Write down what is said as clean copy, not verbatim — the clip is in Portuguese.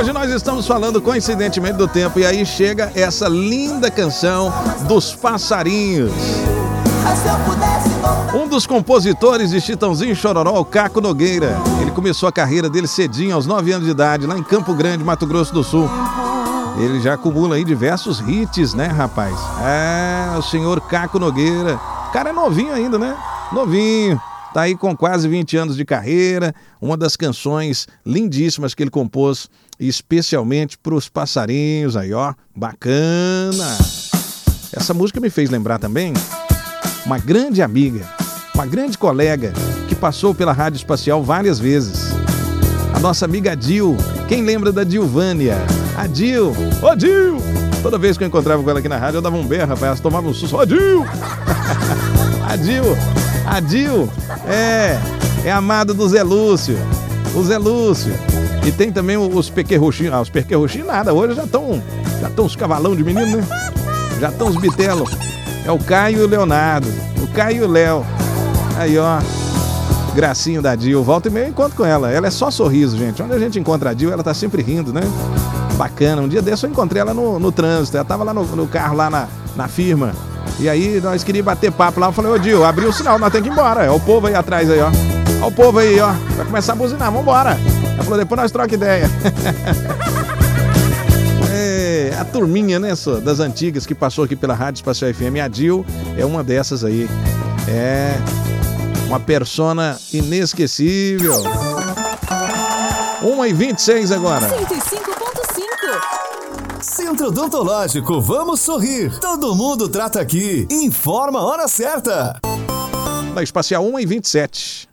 Hoje nós estamos falando coincidentemente do tempo e aí chega essa linda canção dos passarinhos. Um dos compositores de Chitãozinho e Chororó, o Caco Nogueira. Ele começou a carreira dele cedinho, aos 9 anos de idade, lá em Campo Grande, Mato Grosso do Sul. Ele já acumula aí diversos hits, né, rapaz? É, o senhor Caco Nogueira. O cara é novinho ainda, né? Novinho. Tá aí com quase 20 anos de carreira. Uma das canções lindíssimas que ele compôs, especialmente para os passarinhos. Aí, ó, bacana. Essa música me fez lembrar também uma grande amiga, uma grande colega que passou pela Rádio Espacial várias vezes. A nossa amiga Dil. Quem lembra da Dilvânia? A Dil. Ô, Dil! Toda vez que eu encontrava com ela aqui na rádio, eu dava um berro, rapaz. Ela tomava um susto. Ô, Dil! A Dil é amada do Zé Lúcio. O Zé Lúcio. E tem também os pequerruchinhos. Ah, os pequerruchinhos nada. Hoje já estão os cavalão de menino, né? Já estão os bitelos. É o Caio e o Leonardo. O Caio e o Léo. Aí, ó. Gracinho da Dil. Volta e meia eu encontro com ela. Ela é só sorriso, gente. Onde a gente encontra a Dil, ela tá sempre rindo, né? Bacana. Um dia desse eu encontrei ela no trânsito. Ela tava lá no carro, lá na firma. E aí nós queríamos bater papo lá. Eu falei, ô Dil, abriu o sinal, nós temos que ir embora. É o povo aí atrás aí, ó. Ó o povo aí, ó. Vai começar a buzinar, vambora. Ela falou, depois nós troca ideia. É, a turminha, né, das antigas que passou aqui pela Rádio Espacial FM. A Dil é uma dessas aí. É uma persona inesquecível. 1h26 agora. 105.5. Centro Odontológico, vamos sorrir. Todo mundo trata aqui. Informa a hora certa. Da Espacial 1h27.